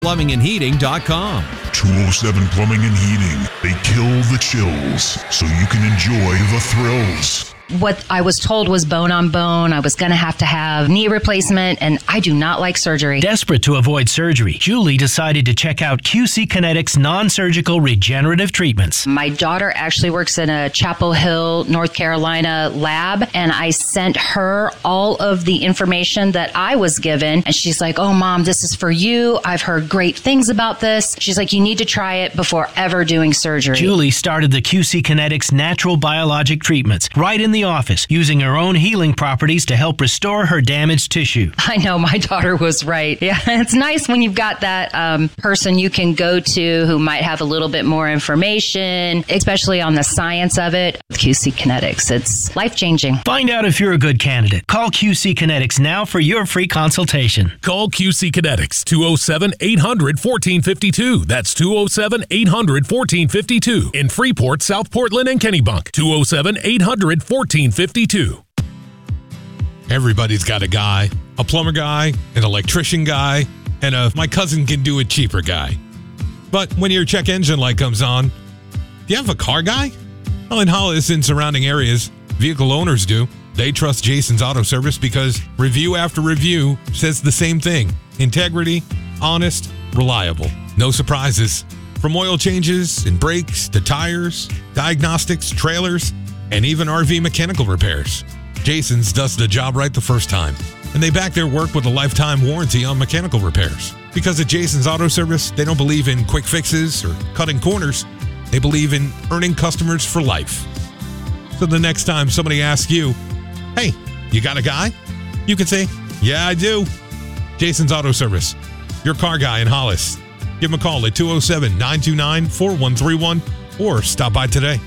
plumbingandheating.com. 207 Plumbing and Heating. They kill the chills so you can enjoy the thrills. What I was told was bone on bone. I was going to have knee replacement, and I do not like surgery. Desperate to avoid surgery, Julie decided to check out QC Kinetics non-surgical regenerative treatments. My daughter actually works in a Chapel Hill, North Carolina lab, and I sent her all of the information that I was given, and she's like, "Oh, Mom, this is for you. I've heard great things about this." She's like, "You need to try it before ever doing surgery." Julie started the QC Kinetics natural biologic treatments right in the office, using her own healing properties to help restore her damaged tissue. I know, my daughter was right. Yeah, it's nice when you've got that person you can go to who might have a little bit more information, especially on the science of it. QC Kinetics, it's life-changing. Find out if you're a good candidate. Call QC Kinetics now for your free consultation. Call QC Kinetics, 207-800-1452. That's 207-800-1452. In Freeport, South Portland, and Kennebunk, 207-800-1452. Everybody's got a guy, a plumber guy, an electrician guy, and a my cousin can do it cheaper guy. But when your check engine light comes on, do you have a car guy? Well, in Hollis and surrounding areas, vehicle owners do. They trust Jason's Auto Service because review after review says the same thing. Integrity, honest, reliable. No surprises. From oil changes and brakes to tires, diagnostics, trailers, and even RV mechanical repairs. Jason's does the job right the first time, and they back their work with a lifetime warranty on mechanical repairs. Because at Jason's Auto Service, they don't believe in quick fixes or cutting corners. They believe in earning customers for life. So the next time somebody asks you, "Hey, you got a guy?" you can say, "Yeah, I do." Jason's Auto Service, your car guy in Hollis. Give them a call at 207-929-4131 or stop by today.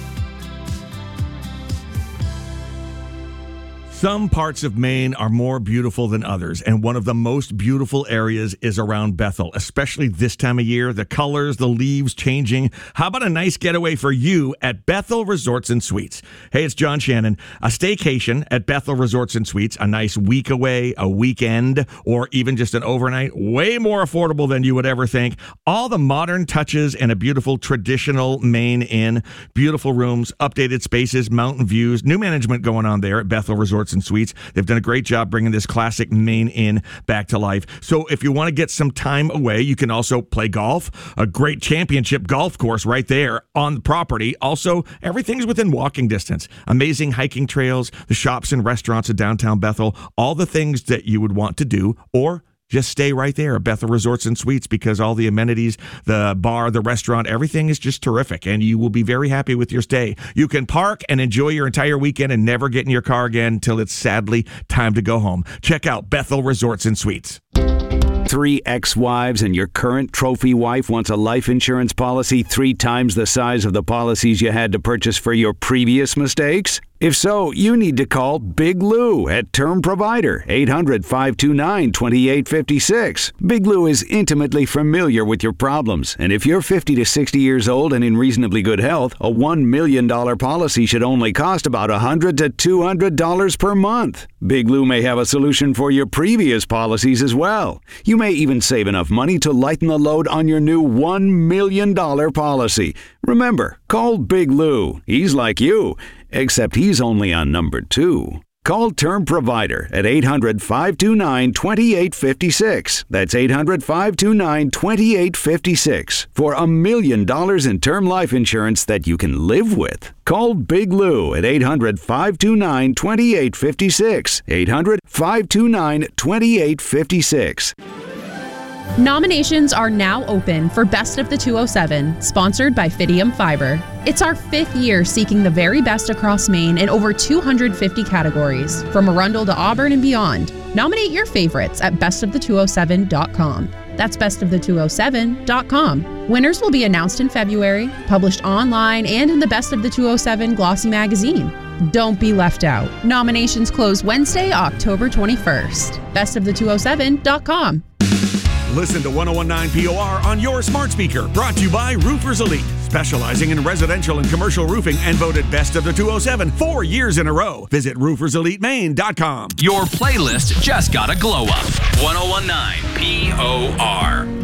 Some parts of Maine are more beautiful than others, and one of the most beautiful areas is around Bethel, especially this time of year. The colors, the leaves changing. How about a nice getaway for you at Bethel Resorts and Suites? Hey, it's John Shannon. A staycation at Bethel Resorts and Suites, a nice week away, a weekend, or even just an overnight, way more affordable than you would ever think. All the modern touches and a beautiful traditional Maine inn. Beautiful rooms, updated spaces, mountain views, new management going on there at Bethel Resorts and Suites. They've done a great job bringing this classic Maine inn back to life. So if you want to get some time away, you can also play golf. A great championship golf course right there on the property. Also, everything's within walking distance. Amazing hiking trails, the shops and restaurants of downtown Bethel, all the things that you would want to do, or just stay right there at Bethel Resorts and Suites, because all the amenities, the bar, the restaurant, everything is just terrific, and you will be very happy with your stay. You can park and enjoy your entire weekend and never get in your car again until it's sadly time to go home. Check out Bethel Resorts and Suites. 3 ex-wives and your current trophy wife wants a life insurance policy 3 times the size of the policies you had to purchase for your previous mistakes? If so, you need to call Big Lou at Term Provider, 800-529-2856. Big Lou is intimately familiar with your problems, and if you're 50 to 60 years old and in reasonably good health, a $1 million policy should only cost about $100 to $200 per month. Big Lou may have a solution for your previous policies as well. You may even save enough money to lighten the load on your new $1 million policy. Remember, call Big Lou. He's like you, except he's only on number 2. Call Term Provider at 800-529-2856. That's 800-529-2856 for $1 million in term life insurance that you can live with. Call Big Lou at 800-529-2856. 800-529-2856. Nominations are now open for Best of the 207, sponsored by Fidium Fiber. It's our 5th year seeking the very best across Maine in over 250 categories, from Arundel to Auburn and beyond. Nominate your favorites at bestofthe207.com. That's bestofthe207.com. Winners will be announced in February, published online and in the Best of the 207 glossy magazine. Don't be left out. Nominations close Wednesday, October 21st. Bestofthe207.com. Listen to 101.9 POR on your smart speaker. Brought to you by Roofers Elite, specializing in residential and commercial roofing, and voted Best of the 207 4 years in a row. Visit rooferselitemaine.com. Your playlist just got a glow up. 101.9 POR.